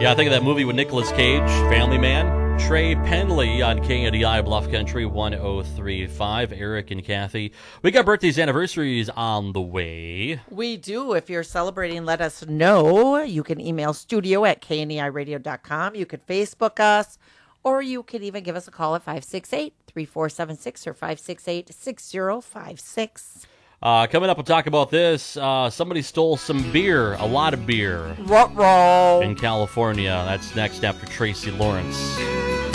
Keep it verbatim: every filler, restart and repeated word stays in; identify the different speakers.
Speaker 1: Yeah, I think of that movie with Nicolas Cage, Family Man. Trey Penley on K N D I Bluff Country one oh three point five. Eric and Kathy. We got birthdays, anniversaries on the way.
Speaker 2: We do. If you're celebrating, let us know. You can email studio at k n e i radio dot com. You can Facebook us, or you can even give us a call at five six eight, three four seven six or five six eight, six zero five six.
Speaker 1: Uh, coming up, we'll talk about this. Uh, somebody stole some beer, a lot of beer,
Speaker 2: Ruh-roh.
Speaker 1: in California. That's next after Tracy Lawrence.